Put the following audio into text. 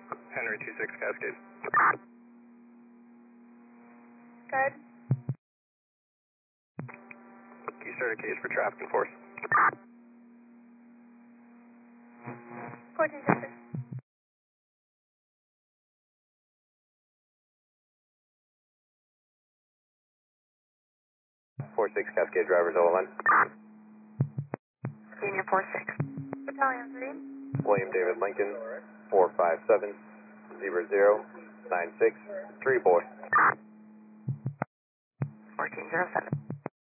Henry 26 Cascade. Good. Key started case for traffic and force. 14 Texas. Four six Cascade drivers all line. Union 46. Battalion 3. William David Lincoln, 457-00-9634. 1407.